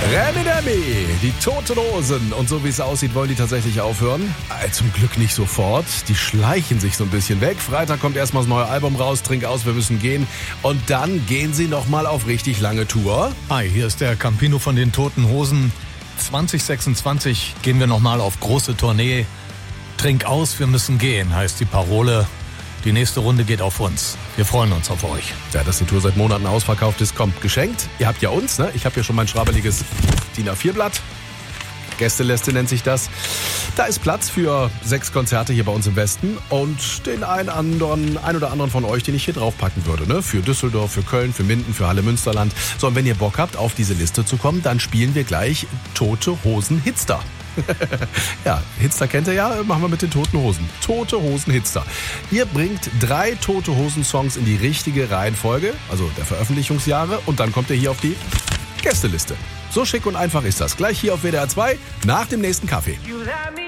Remi Demi, die Toten Hosen. Und so wie es aussieht, wollen die tatsächlich aufhören. Zum Glück nicht sofort. Die schleichen sich so ein bisschen weg. Freitag kommt erstmal das neue Album raus. Trink aus, wir müssen gehen. Und dann gehen sie nochmal auf richtig lange Tour. Hi, hier ist der Campino von den Toten Hosen. 2026 gehen wir nochmal auf große Tournee. Trink aus, wir müssen gehen, heißt die Parole. Die nächste Runde geht auf uns. Wir freuen uns auf euch. Ja, dass die Tour seit Monaten ausverkauft ist, kommt geschenkt. Ihr habt ja uns, ne? Ich habe ja schon mein schrabbeliges DIN A4-Blatt. Gästeliste nennt sich das. Da ist Platz für 6 Konzerte hier bei uns im Westen und den ein oder anderen von euch, den ich hier draufpacken würde. Ne? Für Düsseldorf, für Köln, für Minden, für Halle Münsterland. So, und wenn ihr Bock habt, auf diese Liste zu kommen, dann spielen wir gleich Tote Hosen Hitster. Ja, Hitster kennt ihr ja, machen wir mit den Toten Hosen. Tote Hosen Hitster. Ihr bringt 3 Tote Hosen Songs in die richtige Reihenfolge, also der Veröffentlichungsjahre, und dann kommt ihr hier auf die Gästeliste. So schick und einfach ist das. Gleich hier auf WDR 2 nach dem nächsten Kaffee.